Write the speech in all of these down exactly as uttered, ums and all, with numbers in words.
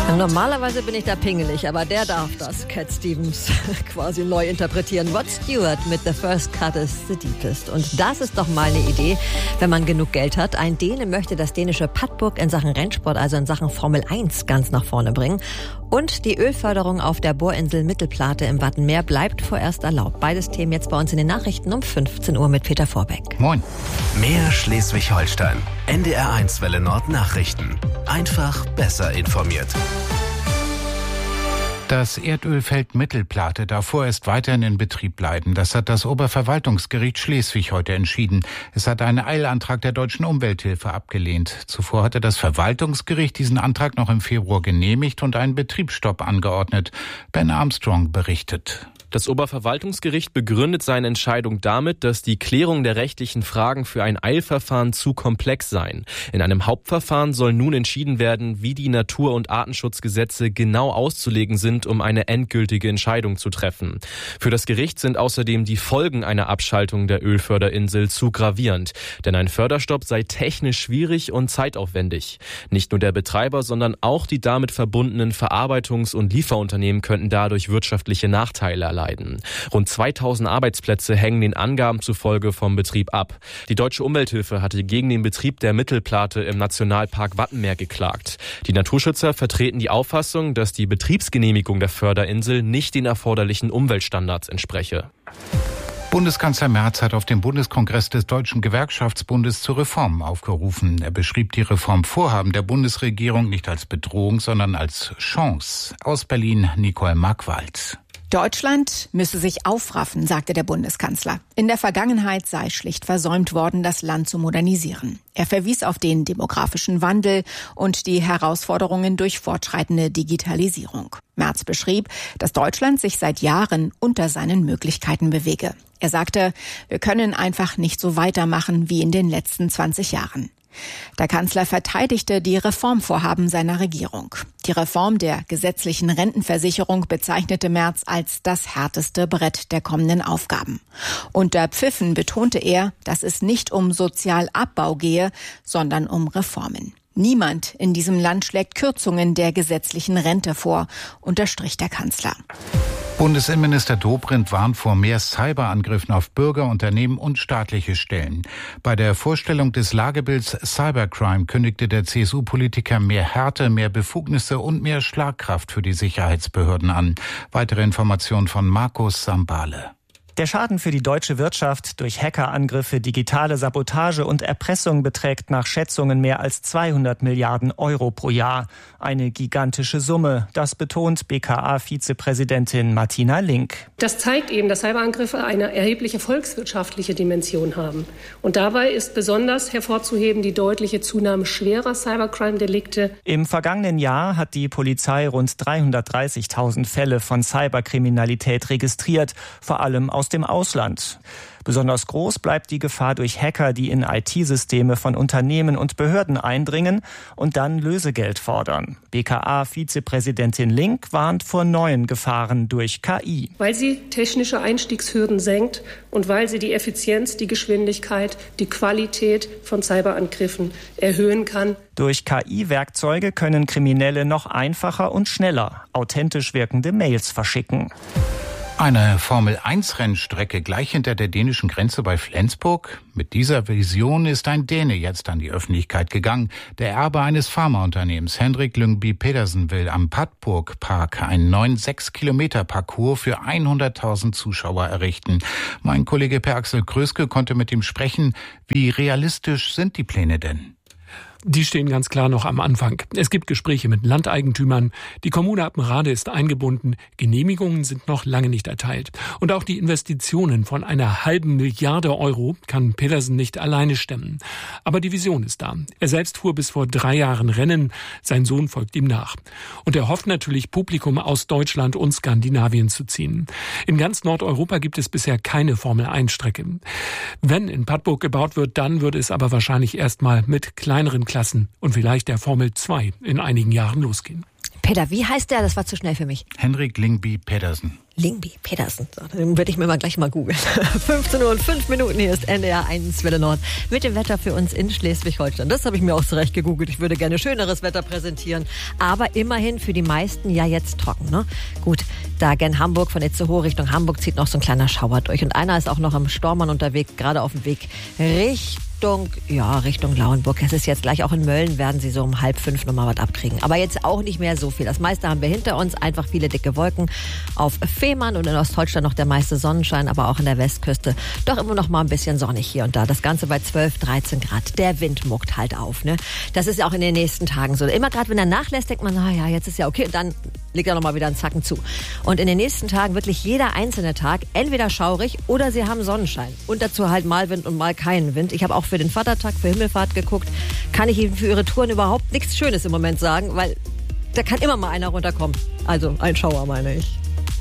Normalerweise bin ich da pingelig, aber der darf das, Cat Stevens, quasi neu interpretieren. Rod Stewart mit The First Cut is the Deepest. Und das ist doch mal eine Idee, wenn man genug Geld hat. Ein Däne möchte das dänische Padborg in Sachen Rennsport, also in Sachen Formel eins, ganz nach vorne bringen. Und die Ölförderung auf der Bohrinsel Mittelplate im Wattenmeer bleibt vorerst erlaubt. Beides Themen jetzt bei uns in den Nachrichten um fünfzehn Uhr mit Peter Vorbeck. Moin. Mehr Schleswig-Holstein. N D R eins Welle Nord Nachrichten. Einfach besser informiert. Das Erdölfeld Mittelplate darf vorerst weiterhin in Betrieb bleiben. Das hat das Oberverwaltungsgericht Schleswig heute entschieden. Es hat einen Eilantrag der Deutschen Umwelthilfe abgelehnt. Zuvor hatte das Verwaltungsgericht diesen Antrag noch im Februar genehmigt und einen Betriebsstopp angeordnet. Ben Armstrong berichtet. Das Oberverwaltungsgericht begründet seine Entscheidung damit, dass die Klärung der rechtlichen Fragen für ein Eilverfahren zu komplex seien. In einem Hauptverfahren soll nun entschieden werden, wie die Natur- und Artenschutzgesetze genau auszulegen sind, um eine endgültige Entscheidung zu treffen. Für das Gericht sind außerdem die Folgen einer Abschaltung der Ölförderinsel zu gravierend. Denn ein Förderstopp sei technisch schwierig und zeitaufwendig. Nicht nur der Betreiber, sondern auch die damit verbundenen Verarbeitungs- und Lieferunternehmen könnten dadurch wirtschaftliche Nachteile erleiden. Rund zweitausend Arbeitsplätze hängen den Angaben zufolge vom Betrieb ab. Die Deutsche Umwelthilfe hatte gegen den Betrieb der Mittelplate im Nationalpark Wattenmeer geklagt. Die Naturschützer vertreten die Auffassung, dass die Betriebsgenehmigung der Förderinsel nicht den erforderlichen Umweltstandards entspreche. Bundeskanzler Merz hat auf dem Bundeskongress des Deutschen Gewerkschaftsbundes zu Reformen aufgerufen. Er beschrieb die Reformvorhaben der Bundesregierung nicht als Bedrohung, sondern als Chance. Aus Berlin Nicole Markwald. Deutschland müsse sich aufraffen, sagte der Bundeskanzler. In der Vergangenheit sei schlicht versäumt worden, das Land zu modernisieren. Er verwies auf den demografischen Wandel und die Herausforderungen durch fortschreitende Digitalisierung. Merz beschrieb, dass Deutschland sich seit Jahren unter seinen Möglichkeiten bewege. Er sagte, wir können einfach nicht so weitermachen wie in den letzten zwanzig Jahren. Der Kanzler verteidigte die Reformvorhaben seiner Regierung. Die Reform der gesetzlichen Rentenversicherung bezeichnete Merz als das härteste Brett der kommenden Aufgaben. Unter Pfiffen betonte er, dass es nicht um Sozialabbau gehe, sondern um Reformen. Niemand in diesem Land schlägt Kürzungen der gesetzlichen Rente vor, unterstrich der Kanzler. Bundesinnenminister Dobrindt warnt vor mehr Cyberangriffen auf Bürger, Unternehmen und staatliche Stellen. Bei der Vorstellung des Lagebilds Cybercrime kündigte der C S U-Politiker mehr Härte, mehr Befugnisse und mehr Schlagkraft für die Sicherheitsbehörden an. Weitere Informationen von Markus Sambale. Der Schaden für die deutsche Wirtschaft durch Hackerangriffe, digitale Sabotage und Erpressung beträgt nach Schätzungen mehr als zweihundert Milliarden Euro pro Jahr. Eine gigantische Summe, das betont B K A-Vizepräsidentin Martina Link. Das zeigt eben, dass Cyberangriffe eine erhebliche volkswirtschaftliche Dimension haben. Und dabei ist besonders hervorzuheben die deutliche Zunahme schwerer Cybercrime-Delikte. Im vergangenen Jahr hat die Polizei rund dreihundertdreißigtausend Fälle von Cyberkriminalität registriert, vor allem aus dem Ausland. Besonders groß bleibt die Gefahr durch Hacker, die in I T-Systeme von Unternehmen und Behörden eindringen und dann Lösegeld fordern. B K A-Vizepräsidentin Link warnt vor neuen Gefahren durch K I. Weil sie technische Einstiegshürden senkt und weil sie die Effizienz, die Geschwindigkeit, die Qualität von Cyberangriffen erhöhen kann. Durch K I-Werkzeuge können Kriminelle noch einfacher und schneller authentisch wirkende Mails verschicken. Eine Formel eins Rennstrecke gleich hinter der dänischen Grenze bei Flensburg. Mit dieser Vision ist ein Däne jetzt an die Öffentlichkeit gegangen. Der Erbe eines Pharmaunternehmens, Henrik Lyngby Pedersen, will am Padborg Park einen neuen sechs Kilometer Parcours für hunderttausend Zuschauer errichten. Mein Kollege Per Axel Kröske konnte mit ihm sprechen. Wie realistisch sind die Pläne denn? Die stehen ganz klar noch am Anfang. Es gibt Gespräche mit Landeigentümern. Die Kommune Appenrade ist eingebunden. Genehmigungen sind noch lange nicht erteilt. Und auch die Investitionen von einer halben Milliarde Euro kann Pedersen nicht alleine stemmen. Aber die Vision ist da. Er selbst fuhr bis vor drei Jahren Rennen. Sein Sohn folgt ihm nach. Und er hofft natürlich, Publikum aus Deutschland und Skandinavien zu ziehen. In ganz Nordeuropa gibt es bisher keine Formel eins Strecke. Wenn in Padborg gebaut wird, dann würde es aber wahrscheinlich erstmal mit kleineren Klassen und vielleicht der Formel zwei in einigen Jahren losgehen. Peter, wie heißt der? Das war zu schnell für mich. Henrik Lyngby Pedersen. Lyngby Pedersen. So, dann werde ich mir mal gleich mal googeln. fünfzehn Uhr und fünf Minuten, hier ist N D R eins Welle Nord mit dem Wetter für uns in Schleswig-Holstein. Das habe ich mir auch zurecht gegoogelt. Ich würde gerne schöneres Wetter präsentieren. Aber immerhin für die meisten ja jetzt trocken. Ne? Gut, da gen Hamburg von Itzehoe Richtung Hamburg zieht noch so ein kleiner Schauer durch. Und einer ist auch noch am Stormann unterwegs, gerade auf dem Weg Richtung Richtung, ja, Richtung Lauenburg. Es ist jetzt gleich auch in Mölln, werden sie so um halb fünf nochmal was abkriegen. Aber jetzt auch nicht mehr so viel. Das meiste haben wir hinter uns. Einfach viele dicke Wolken. Auf Fehmarn und in Ostholstein noch der meiste Sonnenschein, aber auch in der Westküste doch immer noch mal ein bisschen sonnig hier und da. Das Ganze bei zwölf, dreizehn Grad. Der Wind muckt halt auf, ne? Das ist ja auch in den nächsten Tagen so. Immer gerade, wenn er nachlässt, denkt man, na ja, jetzt ist ja okay. Und dann legt er nochmal wieder einen Zacken zu. Und in den nächsten Tagen wirklich jeder einzelne Tag entweder schaurig oder sie haben Sonnenschein. Und dazu halt mal Wind und mal keinen Wind. Ich habe auch für den Vatertag, für Himmelfahrt geguckt. Kann ich Ihnen für Ihre Touren überhaupt nichts Schönes im Moment sagen, weil da kann immer mal einer runterkommen. Also ein Schauer, meine ich.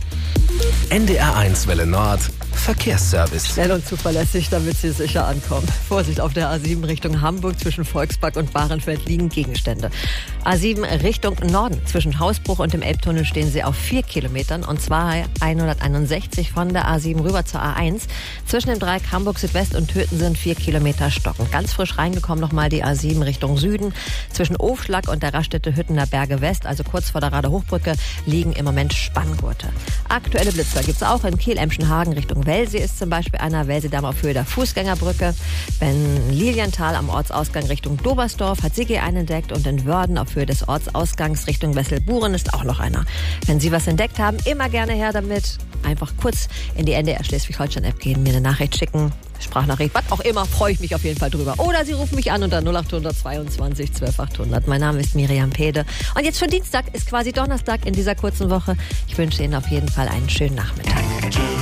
N D R eins Welle Nord Verkehrsservice. Schnell und zuverlässig, damit Sie sicher ankommen. Vorsicht, auf der A sieben Richtung Hamburg zwischen Volkspark und Bahrenfeld liegen Gegenstände. A sieben Richtung Norden zwischen Hausbruch und dem Elbtunnel stehen Sie auf vier Kilometern und zwar hunderteinundsechzig von der A sieben rüber zur A eins. Zwischen dem Dreieck Hamburg Südwest und Töten sind vier Kilometer stocken. Ganz frisch reingekommen nochmal die A sieben Richtung Süden. Zwischen Ofschlag und der Raststätte Hüttener Berge West, also kurz vor der Rader-Hochbrücke, liegen im Moment Spanngurte. Aktuelle Blitzer gibt es auch in Kiel-Emschenhagen Richtung Wellsee ist zum Beispiel einer, Wellseedamm auf Höhe der Fußgängerbrücke. Wenn Lilienthal am Ortsausgang Richtung Dobersdorf hat Sigi einen entdeckt und in Wörden auf Höhe des Ortsausgangs Richtung Wesselburen ist auch noch einer. Wenn Sie was entdeckt haben, immer gerne her damit. Einfach kurz in die N D R Schleswig-Holstein-App gehen, mir eine Nachricht schicken, Sprachnachricht, was auch immer, freue ich mich auf jeden Fall drüber. Oder Sie rufen mich an unter null acht hundert zweiundzwanzig zwölf achthundert. Mein Name ist Miriam Pede. Und jetzt schon Dienstag ist quasi Donnerstag in dieser kurzen Woche. Ich wünsche Ihnen auf jeden Fall einen schönen Nachmittag.